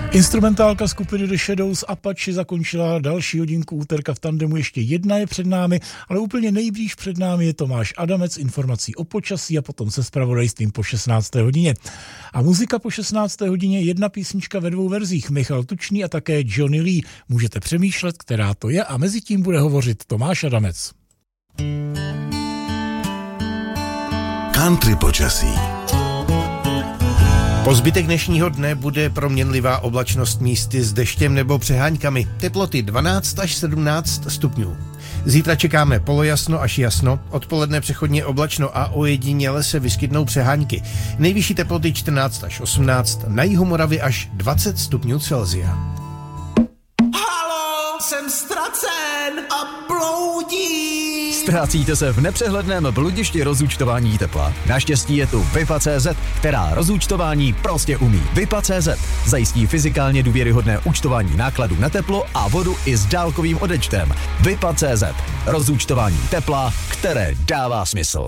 Instrumentálka skupiny The Shadows Apache zakončila další hodinku úterka v tandemu. Ještě jedna je před námi, ale úplně nejblíž před námi je Tomáš Adamec, informací o počasí a potom se zpravodajstvím po 16. hodině. A muzika po 16. hodině, jedna písnička ve dvou verzích, Michal Tučný a také Johnny Lee. Můžete přemýšlet, která to je, a mezi tím bude hovořit Tomáš Adamec. Country počasí. Po zbytek dnešního dne bude proměnlivá oblačnost místy s deštěm nebo přeháňkami. Teploty 12 až 17 stupňů. Zítra čekáme polojasno až jasno, odpoledne přechodně oblačno a ojediněle se vyskytnou přehánky. Nejvyšší teploty 14 až 18, na jihu Moravy až 20 stupňů Celsia. Halo, jsem ztracen a bloudím. Ztrácíte se v nepřehledném bludišti rozúčtování tepla. Naštěstí je tu Vipa.cz, která rozúčtování prostě umí. Vipa.cz zajistí fyzikálně důvěryhodné účtování nákladů na teplo a vodu i s dálkovým odečtem. Vipa.cz rozúčtování tepla, které dává smysl.